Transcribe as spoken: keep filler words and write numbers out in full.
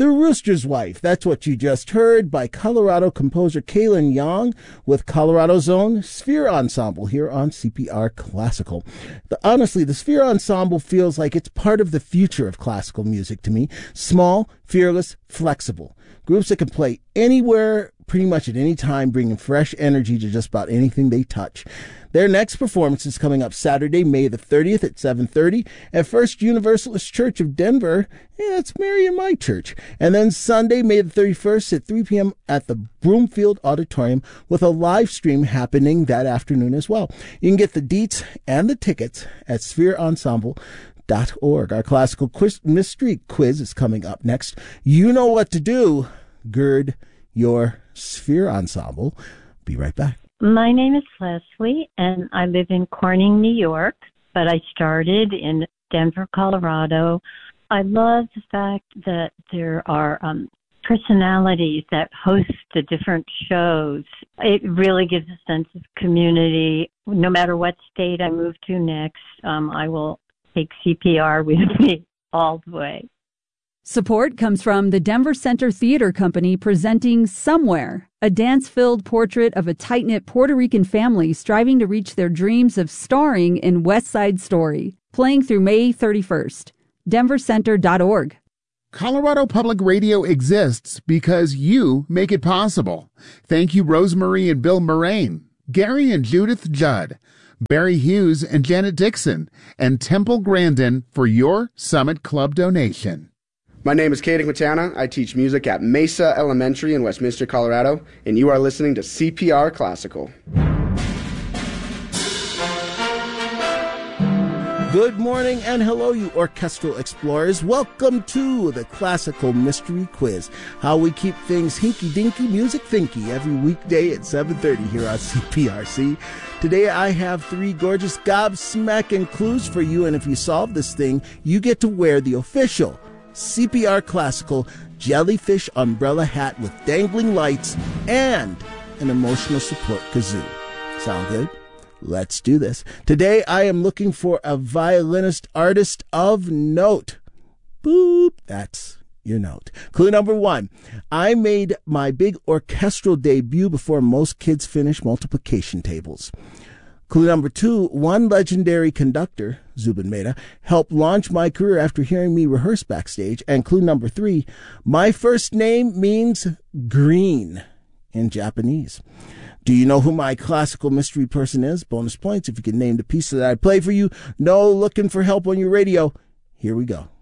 The Rooster's Wife, that's what you just heard, by Colorado composer Kaylin Young with Colorado's own Sphere Ensemble here on C P R Classical. The, honestly, the Sphere Ensemble feels like it's part of the future of classical music to me. Small, fearless, flexible. Groups that can play anywhere, pretty much at any time, bringing fresh energy to just about anything they touch. Their next performance is coming up Saturday, May the thirtieth at seven thirty at First Universalist Church of Denver. Yeah, it's Mary and my church. And then Sunday, May the thirty-first at three p.m. at the Broomfield Auditorium with a live stream happening that afternoon as well. You can get the deets and the tickets at sphere ensemble dot org. Our classical quiz, mystery quiz is coming up next. You know what to do. Gird your Sphere Ensemble. Be right back. My name is Leslie, and I live in Corning, New York, but I started in Denver, Colorado. I love the fact that there are um, personalities that host the different shows. It really gives a sense of community. No matter what state I move to next, um, I will take C P R with me all the way. Support comes from the Denver Center Theater Company presenting Somewhere, a dance-filled portrait of a tight-knit Puerto Rican family striving to reach their dreams of starring in West Side Story, playing through May thirty-first. denver center dot org. Colorado Public Radio exists because you make it possible. Thank you, Rosemarie and Bill Moraine, Gary and Judith Judd, Barry Hughes and Janet Dixon, and Temple Grandin for your Summit Club donation. My name is Kaden Quintana. I teach music at Mesa Elementary in Westminster, Colorado, and you are listening to C P R Classical. Good morning and hello, you orchestral explorers. Welcome to the Classical Mystery Quiz, how we keep things hinky-dinky, music-thinky every weekday at seven thirty here on C P R C. Today I have three gorgeous gobsmacking clues for you, and if you solve this thing, you get to wear the official C P R Classical jellyfish umbrella hat with dangling lights and an emotional support kazoo. Sound good? Let's do this. Today I am looking for a violinist artist of note. Boop. That's your note. Clue number one. I made my big orchestral debut before most kids finish multiplication tables. Clue number two, one legendary conductor, Zubin Mehta, helped launch my career after hearing me rehearse backstage. And clue number three, my first name means green in Japanese. Do you know who my classical mystery person is? Bonus points if you can name the piece that I play for you. No looking for help on your radio. Here we go.